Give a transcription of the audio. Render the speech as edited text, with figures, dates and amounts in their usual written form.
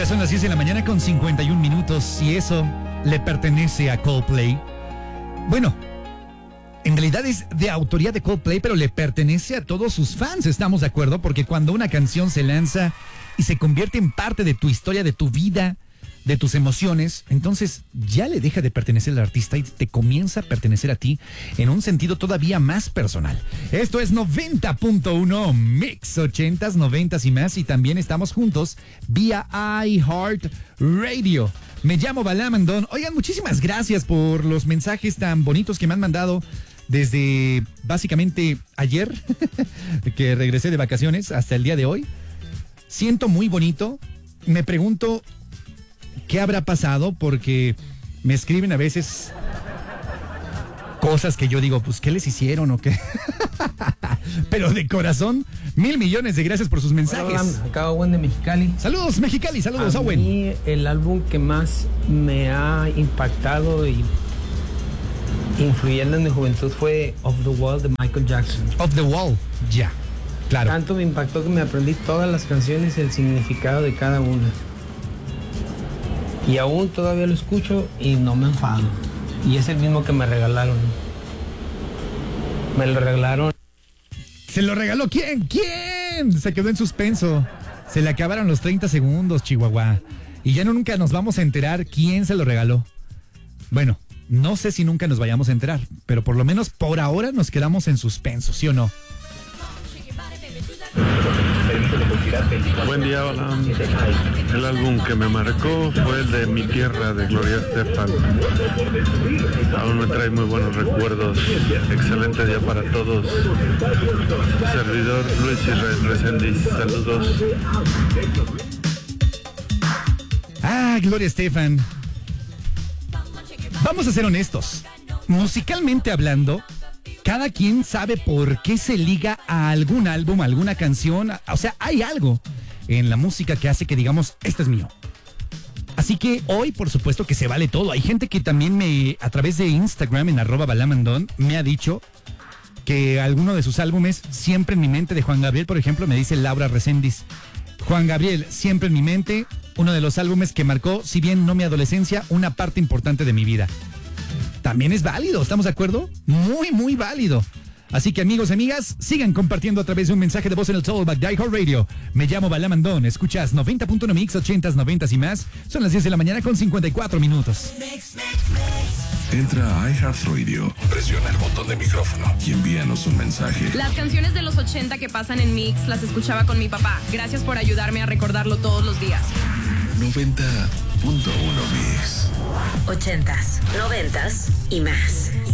Ya son las 10 de la mañana con 51 minutos y eso le pertenece a Coldplay. Bueno, en realidad es de autoría de Coldplay, pero le pertenece a todos sus fans, ¿estamos de acuerdo? Porque cuando una canción se lanza y se convierte en parte de tu historia, de tu vida, de tus emociones, entonces ya le deja de pertenecer al artista y te comienza a pertenecer a ti en un sentido todavía más personal. Esto es 90.1 Mix 80s, 90s y más, y también estamos juntos vía iHeartRadio. Me llamo Balam Andón. Oigan, muchísimas gracias por los mensajes tan bonitos que me han mandado desde básicamente ayer, que regresé de vacaciones, hasta el día de hoy. Siento muy bonito. Me pregunto ¿qué habrá pasado? Porque me escriben a veces cosas que yo digo, pues, ¿qué les hicieron o qué? Pero de corazón, 1,000 millones de gracias por sus mensajes. Hola, acá Owen de Mexicali. Saludos, Mexicali, saludos, Owen. A mí el álbum que más me ha impactado y influyendo en mi juventud fue Off the Wall de Michael Jackson. Off the Wall, ya, claro. Tanto me impactó que me aprendí todas las canciones y el significado de cada una. Y aún todavía lo escucho y no me enfado. Y es el mismo que me regalaron. Me lo regalaron. ¿Se lo regaló quién? ¿Quién? Se quedó en suspenso. Se le acabaron los 30 segundos, Chihuahua. Y ya nunca nos vamos a enterar quién se lo regaló. Bueno, no sé si nunca nos vayamos a enterar, pero por lo menos por ahora nos quedamos en suspenso, ¿sí o no? Buen día, hola. El álbum que me marcó fue el de Mi Tierra de Gloria Estefan. Aún me trae muy buenos recuerdos. Excelente día para todos. Servidor Luis Israel Reséndiz. Saludos. Gloria Estefan. Vamos a ser honestos. Musicalmente hablando, cada quien sabe por qué se liga a algún álbum, a alguna canción. O sea, hay algo en la música que hace que digamos, esto es mío. Así que hoy, por supuesto, que se vale todo. Hay gente que también a través de Instagram, en @balamandón, me ha dicho que alguno de sus álbumes, Siempre en mi mente, de Juan Gabriel, por ejemplo, me dice Laura Reséndiz. Juan Gabriel, Siempre en mi mente, uno de los álbumes que marcó, si bien no mi adolescencia, una parte importante de mi vida. También es válido, ¿estamos de acuerdo? Muy, muy válido. Así que amigos y amigas, sigan compartiendo a través de un mensaje de voz en el Tollback de iHeartRadio. Me llamo Balam Andón, escuchas 90.1 Mix, 80s, 90s y más. Son las 10 de la mañana con 54 minutos. Entra a iHeartRadio, presiona el botón de micrófono y envíanos un mensaje. Las canciones de los 80 que pasan en Mix las escuchaba con mi papá. Gracias por ayudarme a recordarlo todos los días. 90.1 Mix. 80s, 90s y más.